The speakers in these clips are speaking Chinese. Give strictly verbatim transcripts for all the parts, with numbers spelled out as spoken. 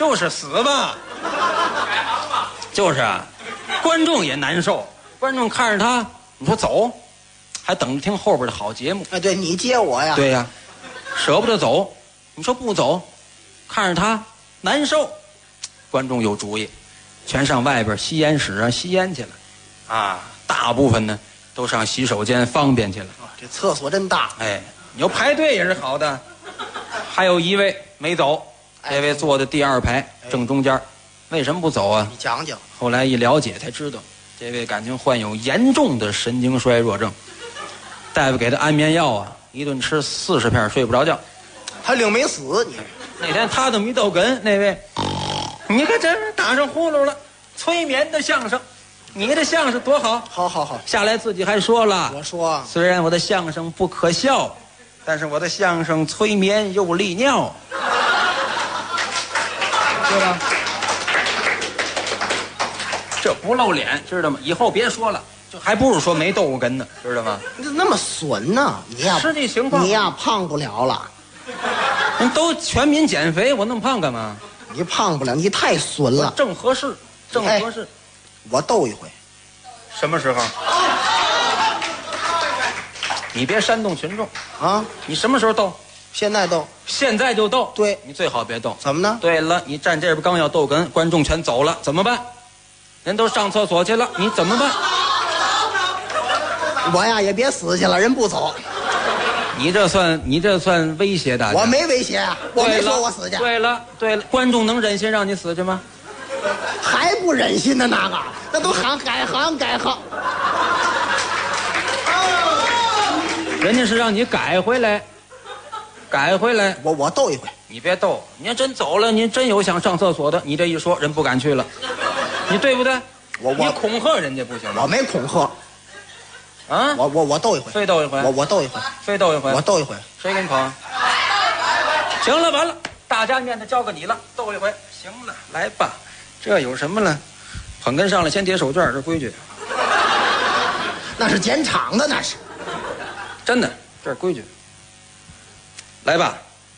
就是死吧。就是啊，观众也难受，观众看着他，你说走，还等着听后边的好节目。 哎，对你接我呀？ 对呀，舍不得走，你说不走，看着他难受。观众有主意，全上外边吸烟室啊吸烟去了，啊，大部分呢都上洗手间方便去了。 这厕所真大。 哎，你要排队也是好的。还有一位没走，这位坐的第二排正中间，为什么不走啊？ 你讲讲。 后来一了解才知道，这位感情患有严重的神经衰弱症，大夫给他安眠药啊，一顿吃四十片睡不着觉。 他另没死你。 那天他都没逗哏，那位，你可真是打上呼噜了，催眠的相声，你的相声多好。 好好好， 下来自己还说了， 我说虽然我的相声不可笑，但是我的相声催眠又利尿，对吧？这不露脸，知道吗？以后别说了，就还不如说没逗过哏呢，知道吗？ 你怎么那么损呢？你呀， 实际情况， 你呀胖不了了。 人都全民减肥，我那么胖干嘛？ 你胖不了，你太损了。 正合适，正合适。 哎、我斗一回。 什么时候？你别煽动群众啊！ 你什么时候斗？ 现在斗。 现在就斗。 对， 你最好别斗。 怎么呢？ 对了，你站这边刚要斗哏，观众全走了，怎么办？人都上厕所去了，你怎么办？ 我呀也别死去了，人不走。 你这算你这算威胁大家？ 我没威胁，我没说我死去。 对了对了，观众能忍心让你死去吗？ 还不忍心的那个，那都喊改行改行。 人家是让你改回来，改回来。 我我斗一回。 你别斗，你要真走了，你真有想上厕所的，你这一说，人不敢去了，你对不对？ 我我你恐吓人家不行吗？ 我没恐吓。 啊！ 我我我斗一回， 非斗一回， 我我斗一回， 非斗一回， 我斗一回， 谁给你捧？行了，完了，大家面子交给你了，斗一回，行了，来吧，这有什么了？捧哏上来先叠手绢，这规矩。 那是检场的，那是真的，这是规矩。来吧，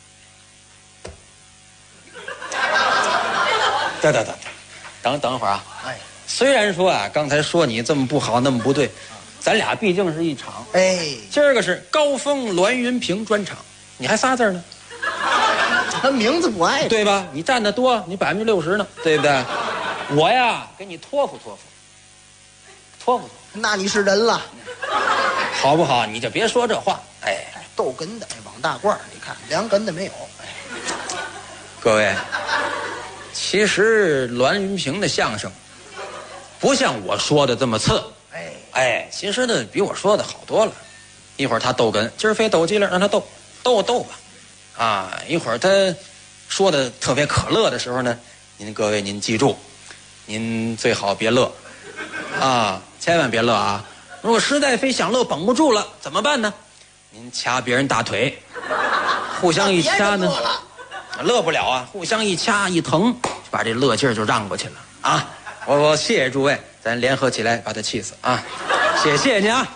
等等等，等等会儿啊！哎，虽然说啊，刚才说你这么不好，那么不对。咱俩毕竟是一场， 哎， 今儿个是高峰栾云平专场，你还仨字呢？ 他名字不挨着， 对吧？你占的多，你百分之六十呢，对不对？我呀，给你托付托付，托付托付。 那你是人了， 好不好？你就别说这话。哎， 逗哏的，王大褂，你看量哏的没有？哎， 各位，其实栾云平的相声，不像我说的这么次。 哎哎，其实呢，比我说的好多了。一会儿他逗哏，今儿非逗急了，让他逗，逗逗吧。啊，一会儿他说的特别可乐的时候呢，您各位您记住，您最好别乐，啊，千万别乐啊！如果实在非想乐绷不住了，怎么办呢？您掐别人大腿，互相一掐呢，乐不了啊，互相一掐一疼，把这乐劲儿就让过去了啊！我我谢谢诸位。咱联合起来把他气死啊！谢谢您啊！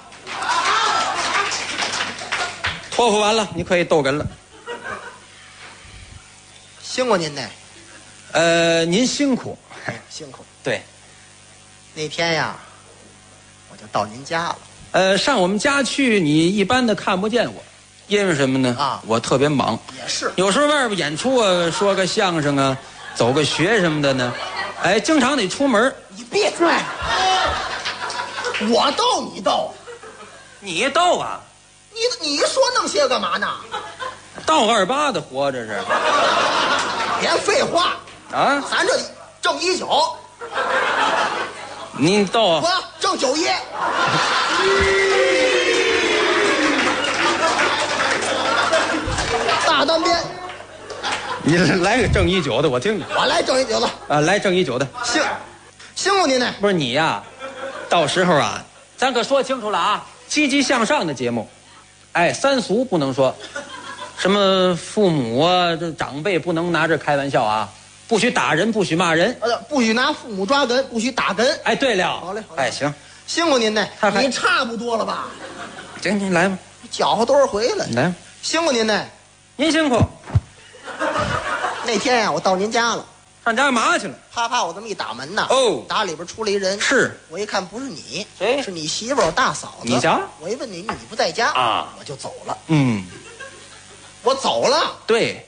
托付完了，你可以逗哏了。 辛苦您呢。 呃，您辛苦， 辛苦。 对， 那天呀，我就到您家了。 呃，上我们家去，你一般的看不见我，因为什么呢？ 啊， 我特别忙。 也是。 有时候外边演出啊，说个相声啊，走个学什么的呢，哎，经常得出门。 你闭嘴！我逗你逗， 你逗啊？ 你你说那么些干嘛呢？ 道二八的活着是？ 别废话啊！ 咱这挣一九， 你逗啊？ 不挣九一。大单边。 你来个正一九的，我听听。 我来正一九的啊，来正一九的。 辛辛苦您呢。 不是你呀，到时候啊，咱可说清楚了啊，积极向上的节目，哎，三俗不能说，什么父母啊，这长辈不能拿这开玩笑啊，不许打人，不许骂人， 呃，不许拿父母抓哏，不许打哏。 哎，对了， 好嘞，好嘞， 哎，行， 辛苦您呢。 还你差不多了吧？ 行，您来吧， 搅和多少回了？ 来吧， 辛苦您呢。 您辛苦。 那天呀、啊，我到您家了， 上家干嘛去了？ 啪啪，我这么一打门呐， 哦打里边出来一人， 是我一看不是你， 谁是你媳妇儿我大嫂子。 你瞧， 我一问你，你不在家啊， 我就走了。 嗯， 我走了， 对，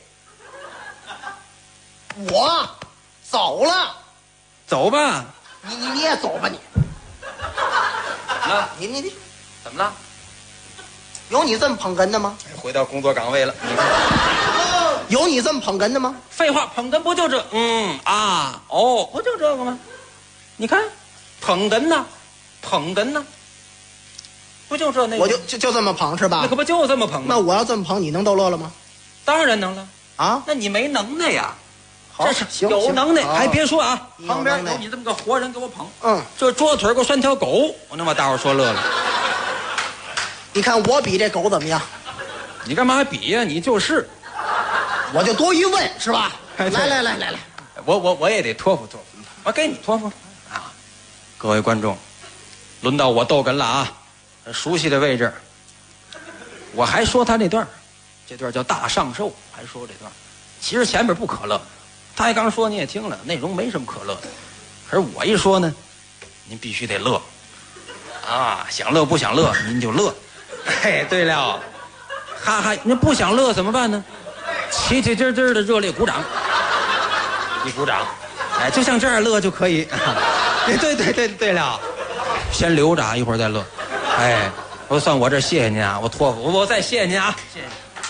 我走了。 走吧。 你你你也走吧你。 那你你你怎么了？ 有你这么捧哏的吗？ 回到工作岗位了。 有你这么捧哏的吗？ 废话，捧哏不就这？嗯啊，哦，不就这个吗？你看，捧哏呐，捧哏呐，不就这那个？ 我就就就这么捧是吧？ 那可不就这么捧吗？ 那我要这么捧，你能逗乐了吗？ 当然能了啊！ 那你没能耐呀？ 好， 这是行有能耐， 行还别说啊， 有旁边能耐有你这么个活人给我捧， 嗯， 这桌子腿给我拴条狗，我能把大伙说乐了。 你看我比这狗怎么样？ 你干嘛比呀？你就是， 我就多一问是吧？ 哎对来来来来来， 我我我也得托付托付，我给你托付啊！各位观众，轮到我逗哏了啊！熟悉的位置，我还说他这段这段叫大上寿，还说这段，其实前面不可乐，他一刚说你也听了，内容没什么可乐的，可是我一说呢，您必须得乐啊！想乐不想乐您就乐，哎，对了，哈哈，那不想乐怎么办呢？起起劲劲的热烈鼓掌，一鼓掌，哎，就像这样乐就可以。对对对对对了，先留着啊，一会儿再乐。哎，我算我这谢谢您啊，我托付，我我再谢谢您啊，谢谢。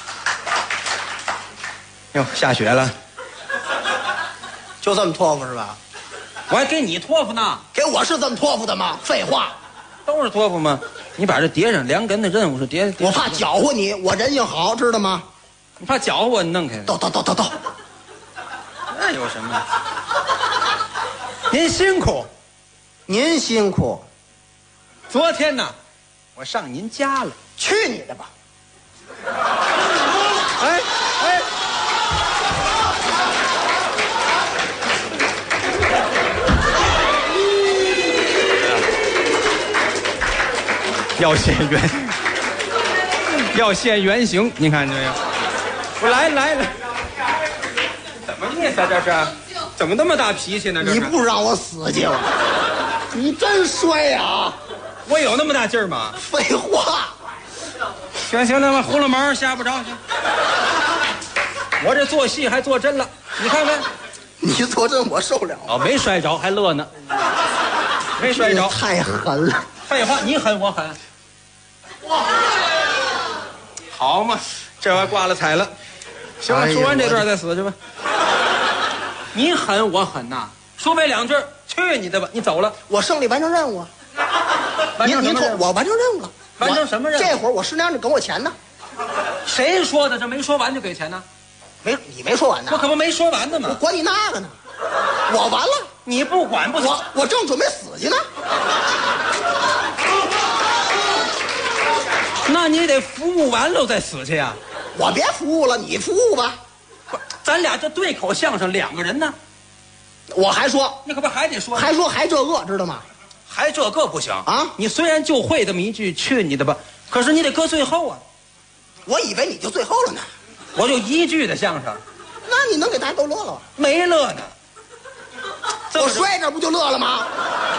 哟，下雪了， 就这么托付是吧？ 我还给你托付呢， 给我是这么托付的吗？废话， 都是托付吗？你把这叠上，两根的任务是叠。叠我怕搅和你，我人性好，知道吗？ 你怕搅和我，你弄开。 逗逗逗逗逗， 那有什么？您辛苦， 您辛苦， 昨天呢，我上您家了。 去你的吧！ 哎哎，要现原，要现原形，你看这个，我来来来，怎么意思啊？这是怎么那么大脾气呢？这是你不让我死去了，你真衰呀！ 我有那么大劲儿吗？ 废话， 行行，那么胡了毛瞎不着行。我这做戏还做真了，你看看， 你作证我受了。 哦，没摔着还乐呢，没摔着。 太狠了。 废话，你狠我狠。好嘛，这回挂了彩了。行了， 哎呀说完这段再死去吧。你狠我狠呐，说没两句，去你的吧，你走了。 我胜利完成任务啊！ 完成什么任务？ 我完成任务了。 完成什么任务？ 这会儿我师娘就给我钱呢。 谁说的？这没说完就给钱呢？ 没，你没说完呢。 我可不没说完呢我嘛。 管你那个呢。我完了， 你不管不行。 我我正准备死去呢。 那你得服务完了再死去呀、啊。 我别服务了，你服务吧。 咱俩这对口相声，两个人呢。 我还说， 你可不还得说？ 还说还这个，知道吗？ 还这个不行啊！ 你虽然就会这么一句“去你的吧”，可是你得搁最后啊。 我以为你就最后了呢。 我就一句的相声， 那你能给大家都乐了吧？ 没乐呢。 我摔这不就乐了吗？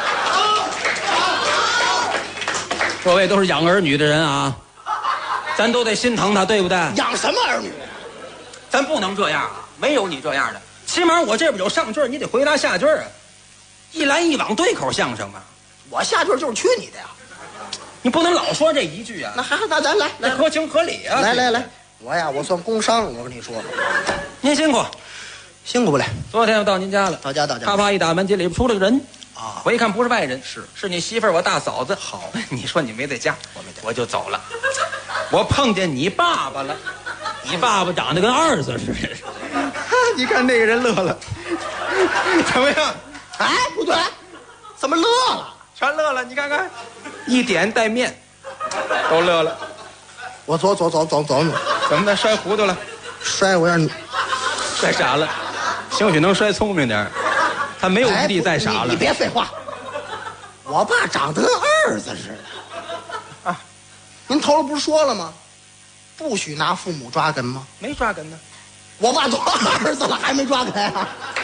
各位都是养儿女的人啊，咱都得心疼他，对不对？ 养什么儿女？ 咱不能这样啊！没有你这样的，起码我这边有上句，你得回答下句啊。一来一往对口相声嘛。 我下句就是去你的呀！ 你不能老说这一句啊。 那还那咱来来合情合理啊！ 来来来，我呀，我算工伤，我跟你说， 您辛苦， 辛苦不了。 昨天我到您家了， 到家到家， 啪啪一打门，这里边出了个人啊！ 我一看不是外人， 是是你媳妇儿，我大嫂子。 好， 你说你没在家， 我没在， 我就走了。我碰见你爸爸了，你爸爸长得跟二子似的。你看那个人乐了，怎么样？ 哎，不对，怎么乐了？ 全乐了，你看看，一点带面，都乐了。 我走走走走走， 怎么的？摔糊涂了？ 摔我让你摔傻了，兴许能摔聪明点，他没有余地再傻了。 哎、你, 你别废话，我爸长得跟儿子似的啊！您头了不是说了吗？不许拿父母抓根吗？ 没抓根呢。 我爸都儿子了，还没抓根啊？